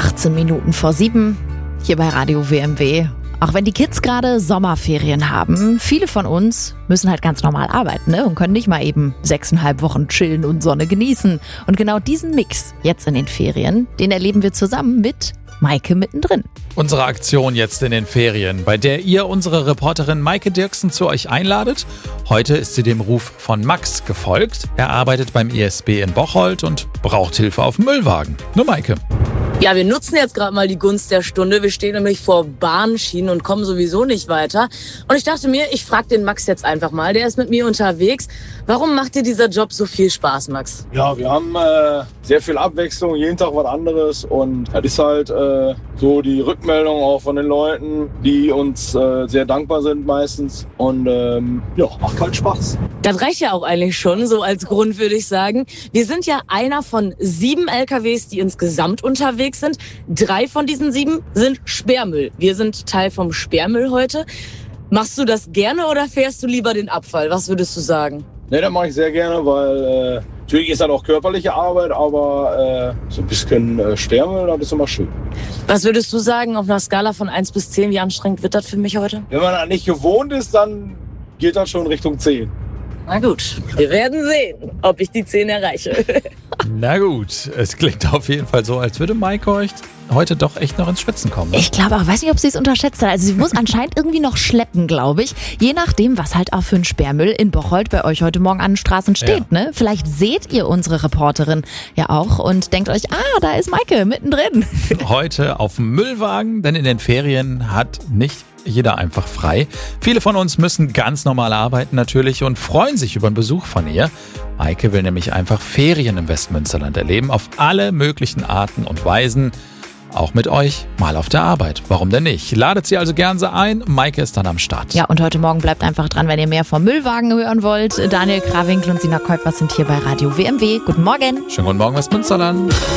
18 Minuten vor 7, hier bei Radio WMW. Auch wenn die Kids gerade Sommerferien haben, viele von uns müssen halt ganz normal arbeiten, ne? Und können nicht mal eben 6,5 Wochen chillen und Sonne genießen. Und genau diesen Mix jetzt in den Ferien, den erleben wir zusammen mit Maike mittendrin. Unsere Aktion jetzt in den Ferien, bei der ihr unsere Reporterin Maike Dirksen zu euch einladet. Heute ist sie dem Ruf von Max gefolgt. Er arbeitet beim ISB in Bocholt und braucht Hilfe auf dem Müllwagen. Nur Maike. Ja, wir nutzen jetzt gerade mal die Gunst der Stunde. Wir stehen nämlich vor Bahnschienen und kommen sowieso nicht weiter. Und ich dachte mir, ich frage den Max jetzt einfach mal. Der ist mit mir unterwegs. Warum macht dir dieser Job so viel Spaß, Max? Ja, wir haben sehr viel Abwechslung, jeden Tag was anderes. Und das ist halt so die Rückmeldung auch von den Leuten, die uns sehr dankbar sind meistens. Und ja, macht halt Spaß. Das reicht ja auch eigentlich schon, so als Grund würde ich sagen. Wir sind ja einer von 7 LKWs, die insgesamt unterwegs sind. 3 von diesen 7 sind Sperrmüll. Wir sind Teil vom Sperrmüll heute. Machst du das gerne oder fährst du lieber den Abfall? Was würdest du sagen? Ne, das mache ich sehr gerne, weil natürlich ist das auch körperliche Arbeit, aber so ein bisschen Sperrmüll, das ist immer schön. Was würdest du sagen auf einer Skala von 1 bis 10? Wie anstrengend wird das für mich heute? Wenn man das nicht gewohnt ist, dann geht das schon Richtung 10. Na gut, wir werden sehen, ob ich die 10 erreiche. Na gut, es klingt auf jeden Fall so, als würde Maike euch heute doch echt noch ins Schwitzen kommen. Ne? Ich glaube auch, weiß nicht, ob sie es unterschätzt hat. Also sie muss anscheinend irgendwie noch schleppen, glaube ich. Je nachdem, was halt auch für ein Sperrmüll in Bocholt bei euch heute Morgen an den Straßen steht. Ja. Ne? Vielleicht seht ihr unsere Reporterin ja auch und denkt euch, da ist Maike mittendrin. Heute auf dem Müllwagen, denn in den Ferien hat nicht jeder einfach frei. Viele von uns müssen ganz normal arbeiten natürlich und freuen sich über einen Besuch von ihr. Maike will nämlich einfach Ferien im Westmünsterland erleben, auf alle möglichen Arten und Weisen. Auch mit euch mal auf der Arbeit. Warum denn nicht? Ladet sie also gern ein. Maike ist dann am Start. Ja, und heute Morgen bleibt einfach dran, wenn ihr mehr vom Müllwagen hören wollt. Daniel Krawinkel und Sina Kuipers sind hier bei Radio WMW. Guten Morgen. Schönen guten Morgen, Westmünsterland.